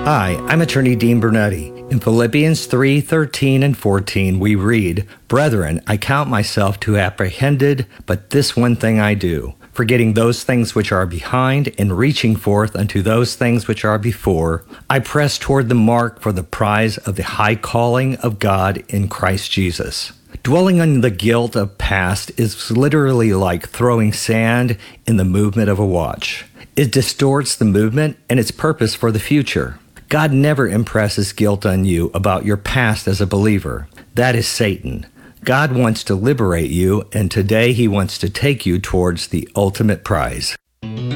Hi, I'm attorney Dean Bernetti. In Philippians 3:13 and 14, we read, "Brethren, I count myself to have apprehended, but this one thing I do, forgetting those things which are behind and reaching forth unto those things which are before, I press toward the mark for the prize of the high calling of God in Christ Jesus." Dwelling on the guilt of past is literally like throwing sand in the movement of a watch. It distorts the movement and its purpose for the future. God never impresses guilt on you about your past as a believer. That is Satan. God wants to liberate you, and today he wants to take you towards the ultimate prize.